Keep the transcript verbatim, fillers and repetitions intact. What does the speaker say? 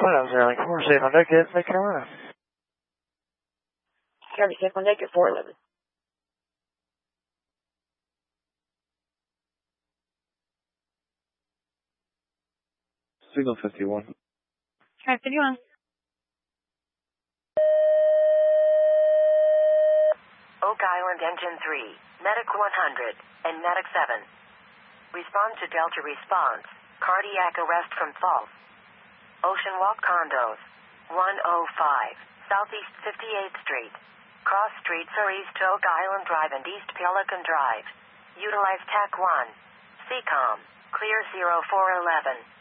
Well, zero like four, safe on deck, yes, North Carolina. Charlie, safe on deck at four eleven. Signal fifty-one. Alright, fifty-one. Oak Island Engine three, Medic one hundred, and Medic seven. Respond to Delta Response, cardiac arrest from fault. Ocean Walk Condos, one oh five, Southeast fifty-eighth Street. Cross streets are East Oak Island Drive and East Pelican Drive. Utilize T A C one. C COM, clear zero four eleven.